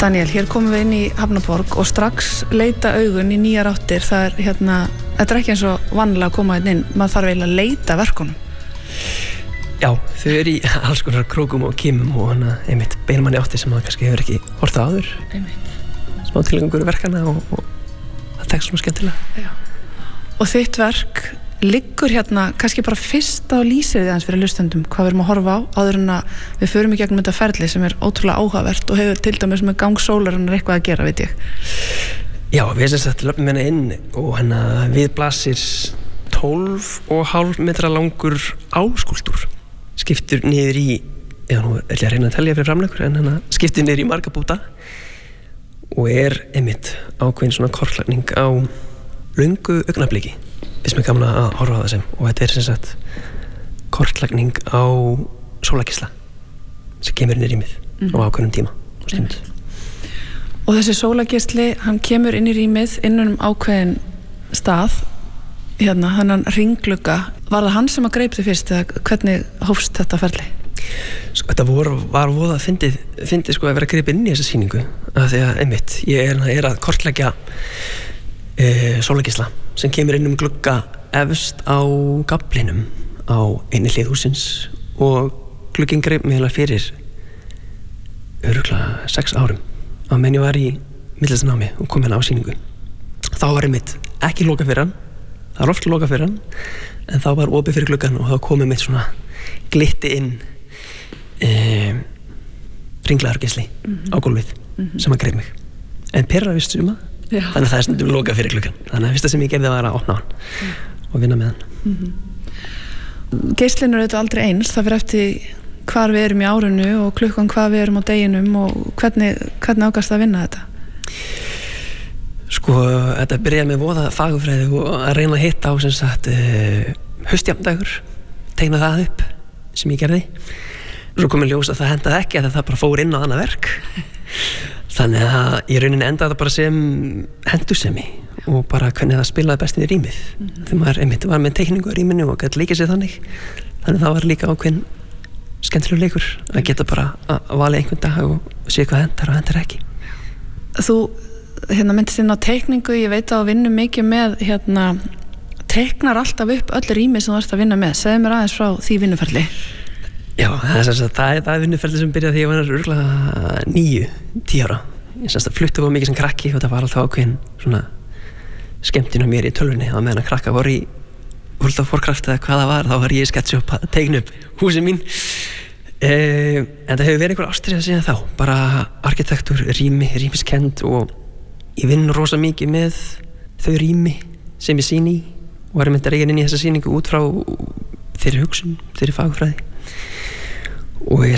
Daniel, hér komum við inn í Hafnarborg og strax leita augun í nýjar áttir. Það þetta ekki eins og vanlega að koma inn, maður þarf eiginlega að leita verkunum. Já, þau í alls konar krókum og kímum og einmitt beinmanni áttir sem maður kannski hefur ekki horft á áður. Einmitt. Smá tilgangur verkana og það tekst svona skemmtilega. Já. Og þitt verk liggur kannski bara fyrst á lýsir þið aðeins fyrir hlustendum hvað við erum að horfa á áður en að við förum í gegnum þetta ferli sem ótrúlega áhugavert og hefur til dæmis með gang sólarinnar eitthvað að gera, veit ég. Já, við sem sagt löpum inn og við blasir 12,5 metra langur áskúltúr skiptur niður í, nú ætla ég að reyna að telja fyrir framleikur en skiptur niður í marga búta og einmitt ákveðin svona kortlagning á löngu augnabliki. Við sem gaman að horfa á það sem og þetta sem sagt kortlagning á sólargeisla sem kemur inn í rýmið á ákveðnum tíma og stund. Og þessi sólargeisli, hann kemur inn í rýmið innan ákveðin stað þennan hringglugga. Var það hann sem að greip þig fyrst eða hvernig hófst þetta ferli? Sko, þetta var voða fyndið sko að vera að greipa inn í þessa sýningu af því að einmitt, ég að kortleggja sólargeisla sem kemur inn glugga efst á gaflinum á einu hlið hússins og glugginn greip mig fyrir örugglega 6 árum á meðan ég var í myndlistarnámi og kom á sýningu. Þá var einmitt ekki lokað fyrir hann, það var oft lokað fyrir hann en þá var opið fyrir gluggan og þá kom einmitt svona glitti inn ringlaðargeisli á gólfið sem að greip mig en perra vist suma. Já. Þannig að það stundum lokað fyrir gluggan þannig að fyrsta sem ég gerði var að opna hann og vinna með hann. Geislinn auðvitað aldrei eins, það fyrir eftir hvar við erum í árinu og klukkan hvað við erum á deginum og hvernig ákast að vinna þetta? Sko, þetta byrjaði með voða fagurfræði og að reyna að hitta á sem sagt haustjafndagur, teikna það upp sem ég gerði. Svo kom ég ljós að það hendaði ekki að það bara fór inn á annað verk þannig að í rauninni endaði það bara sem hendursemi og bara hvernig það spilaði best inn í rýmið þegar maður einmitt var með teikningu á rýminu og gæti leikið sér þannig það var líka ákveðin skemmtilegur leikur að geta bara að valja einhvern dag og sé hvað hendar og hendar ekki. Þú myndist inn á teikningu, ég veit að þú vinnur mikið með teiknar alltaf upp öll rými sem þú ert að vinna með. Segðu mér aðeins frá því vinnuferli. Já, það er vinnuferli sem byrjaði því ég var örugglega 9-10 ára. Ég flutti of mikið sem krakki og það var alltaf ákveðin svona skemmtun á mér í tölvunni á meðan að krakka voru í World of Warcraft eða hvað það var, þá var ég í SketchUp að teikna upp húsin mín. En það hefur verið einhver ástríða síðan þá, bara arkitektúr, rýmiskennd og ég vinn rosa mikið með þau rými sem ég sýni í og var einmitt að reyna inn í þessa sýningu út frá þeirri hugsun, þeirri fagfræði og ég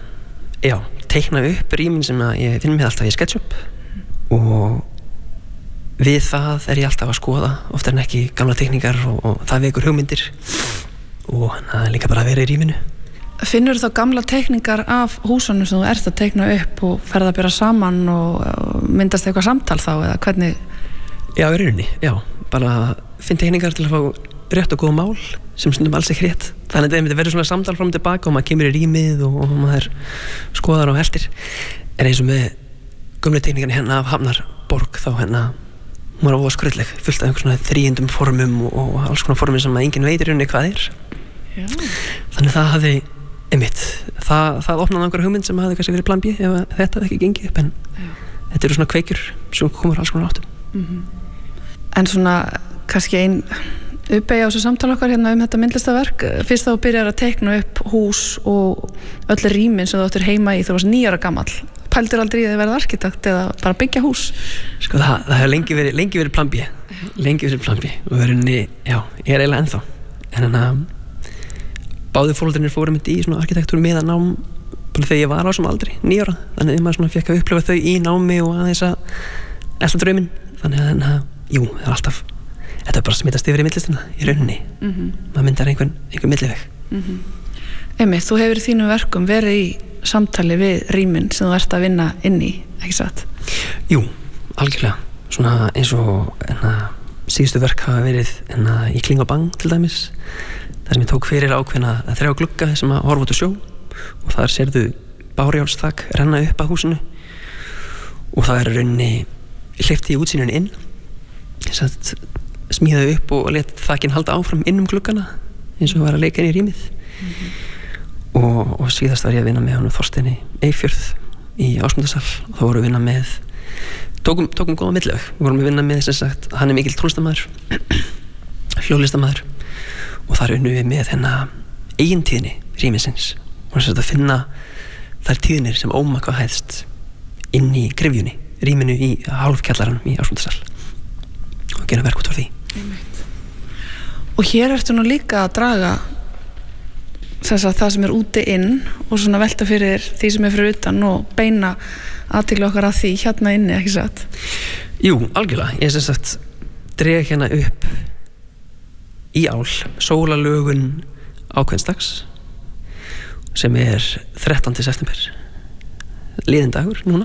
teikna upp rýmin sem ég vinn með alltaf í SketchUp og við það ég alltaf að skoða oftar en ekki gamla teikningar og það vekur hugmyndir og líka bara að vera í rýminu. Finnur þá gamla teikningar af húsunum sem þú ert að teikna upp og ferð að bera saman og myndast eitthvað samtal þá eða hvernig? Já, í rauninni, já, bara finn teikningar til að fá rétt og góð mál sem stundum alls ekki rétt þannig að þetta verður svona samtal fram og tilbaka og maður kemur í rýmið og maður skoðar og heltir en eins og með gömlu teikningarnir af Hafnarborg þá hún var óvað skröldleg fullt af einhvern svona þríhindum formum og alls konar formum sem enginn veit í rauninni hvað Já. Þannig það hafði einmitt, það opnaði einhverja hugmynd sem hafði kannski verið plan B ef þetta ekki gengið upp en þetta eru svona kveikjur sem komur alls konar áttum En svona kannski ein uppeyja á þessu samtala okkar þetta myndlistaverk fyrst þá byrjar að teikna upp hús og öll rýmin sem þú áttir heima í þú varst 9 ára gamall pældur aldrei í að verða arkitekt eða bara byggja hús? Sko það hefur lengi verið plan B og verðinni, já, ég eiginlega ennþá en báðir fóreldrarnir fóru mitt í svona arkitektúr meðanám bara þegar ég var á þessum aldri 9 ára þannig að maður svona fékk að upplifa þau í námi og aðeins að elta drauminn þannig að jú, það er alltaf þetta bara smitast yfir í myndlistina í rauninni maður myndar einhvern milliveg Einmitt, þú hefur í þínum verkum verið í samtali við rýmin sem þú ert að vinna inn í, ekki satt? Jú, algjörlega svona eins og síðustu verk hafa verið í Kling og Bang til dæmis þar sem ég tók fyrir ákveðna 3 glugga sem að horfa út á sjó og þar sérðu bárjárnsþak renna upp að húsinu og það rauninni hleypti í útsýninu inn smíðaði upp og let þakinn halda áfram inn gluggana eins og var að leika inn í rýmið og síðast var ég að vinna með hann Þorsteini Eyfjörð í Ásmundarsal og þá vorum við að vinna með tókum góða millag, við vorum að vinna með sem sagt, hann mikill tónlistarmaður hljóðlistarmaður og þar unnum við með hennar eigintíðni rýmisins og þess að finna þær tíðnir sem ómakka hæðst inn í gryfjunni, rýminu í hálfkjallaranum í Ásmundarsal og gera verk út frá því. Og hér ertu nú líka að draga þess að það sem úti inn og svona velta fyrir því sem fyrir utan og beina athygli okkar að því hérna inni, ekki satt? Jú, algjörlega. Ég sem sagt dreg hérna upp í ál sólarlögun ákveðnsdags sem 13. september liðinn dagur núna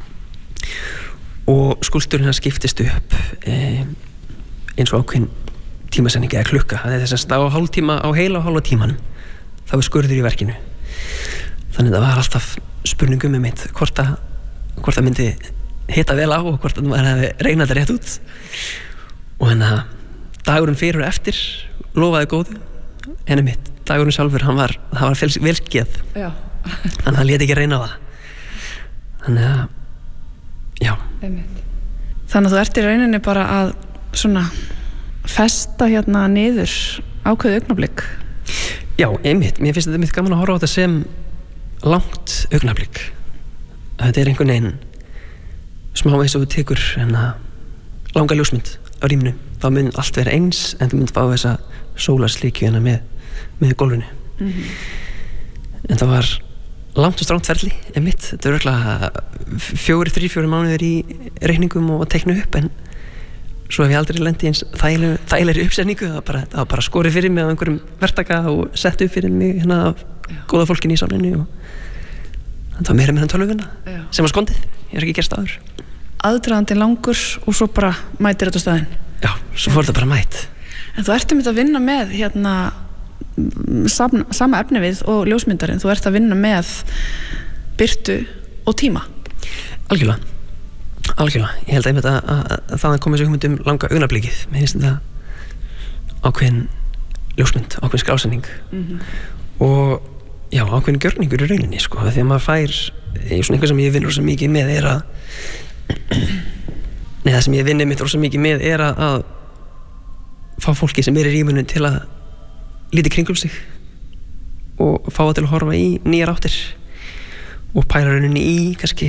og skúlptúrinn hann skiptist upp eins og ákveðin tímasetning eða klukka, það þess að á hálftíma á heila og hálfa tímanum þá skurður í verkinu þannig að það var alltaf spurningum mitt hvort það myndi hita vel á og hvort það maður hefði reynað þetta rétt út og þannig að dagurinn fyrir og eftir lofaði góðu en mitt dagurinn sjálfur það var velskið þannig að það lét ekki reyna á það þannig að já þannig að þú ert í rauninni bara að svona festa hérna niður ákveðu augnablik. Já, einmitt, mér finnst þetta mitt gaman að horfa á þetta sem langt augnablik þetta einhvern veginn smá eins og þú tekur langa ljósmynd á rýminu þá mun allt vera eins en þú mun fá þessa sólarslíkju með gólfinu en það var langt og strangt ferli einmitt, þetta örugglega 3-4 mánuðir í reikningum og teikna upp en svo hef ég aldrei lent í eins þægilegri uppsetningu það var bara skorið fyrir mig á einhverjum verktaka og sett upp fyrir mig af góða fólkinu í sálinu og það var meira með tölvuna sem var skondið, ég ekki gerst áður aðdragandi langur og svo bara mætir þetta á staðinn já, svo fór þetta bara mætt en þú ert að vinna með sama efni við og ljósmyndarinn, þú ert að vinna með birtu og tíma algjörlega, ég held að það komið svo hugmynd langa augnablikið, mér finnst þetta ákveðin ljósmynd, ákveðin skrásetning og já, ákveðin gjörningur í rauninni sko, því að maður fær svona eitthvað sem ég vinnur svo mikið með það sem ég vinni mitt svo mikið með að fá fólki sem í rýminu til að líti kringum sig og fá það til að horfa í nýjar áttir og pæla rauninni í kannski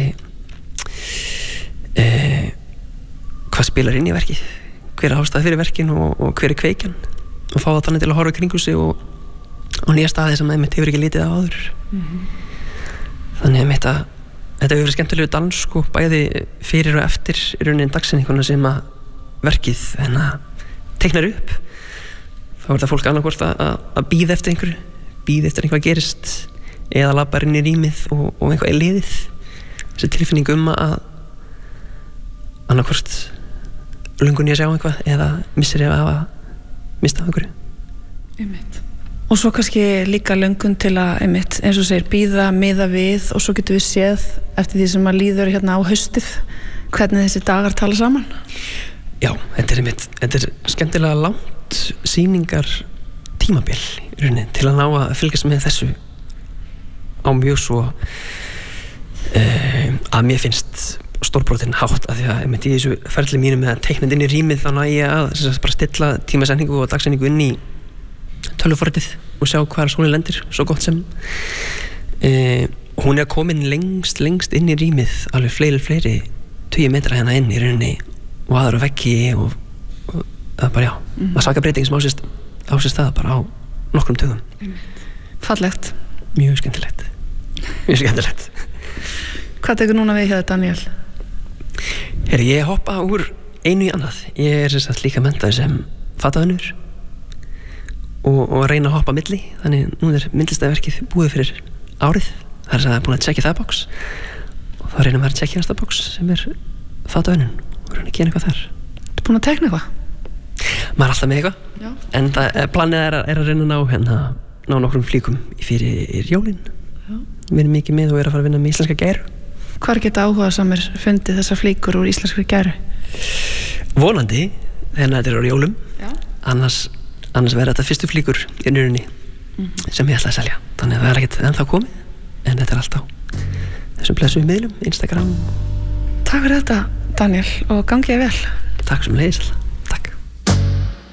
hvað spilar inn í verkið hver ástæði fyrir verkin og hver kveikjan og fá það þannig til að horfa kringum sig og nýja staði sem einmitt hefur ekki litið á áður þannig einmitt að þetta hefur verið skemmtilegu dans sko, bæði fyrir og eftir í rauninni dagsetninguna sem að verkið teiknar upp þá þetta fólk annarkvort að bíða eftir einhverju bíða eftir einhvað gerist eða labbar inn í rýmið og einhvað er liðið þessi tilfinning að annarkvort löngun ég að sjá einhvað eða missir ég að mista einhverju og svo kannski líka löngun til að einmitt, eins og segir, bíða, miða við og svo getum við séð eftir því sem að líður hérna á haustið hvernig þessi dagar tala saman Já, þetta er skemmtilega langt sýningar tímabil í rauninni til að ná að fylgjast með þessu á mjög svo að mér finnst stórbrotin hátt af því að í þessu ferli mínu með að teikna inn í rýmið þá næ ég að bara stilla tímasetningu og dagsetningu inn í tölvuforritið og sjá hvar sólin lendir svo gott sem hún komin lengst inn í rýmið alveg fleiri 20 metra hérna inn í rauninni og aðra veggi og það bara að svaka breyting sem á sér stað bara á nokkrum tögum Fallegt Mjög skemmtilegt Hvað tekur núna við hjá Daniel? Ég hoppa úr einu í annað ég sem sagt líka menntaður sem fatahönnur og reyna að hoppa milli þannig nú myndlistaverkið búið fyrir árið það að það búin að tjekkja það box og þá reynum við að tjekkja næsta box sem fatahönnun og reyna að gera eitthvað þar Þú búin að tekna eitthvað? Maður er alltaf með eitthvað en planið er að reyna að ná nokkrum flíkum fyrir jólin við erum mikið með og að fara að vinna með íslenska gæru Hvar geta áhugasamir fundið þessar flíkur úr íslenskri gæru? Vonandi, þegar þetta er á jólum. Annars verða þetta fyrstu flíkur í nýrunni sem ég ætla að selja. Þannig að það er ekkert ennþá komið, en þetta er allt á þessum blessuðum miðlum, Instagram. Takk fyrir þetta, Daniel, og gangi þér vel. Takk sem leiðis alltaf.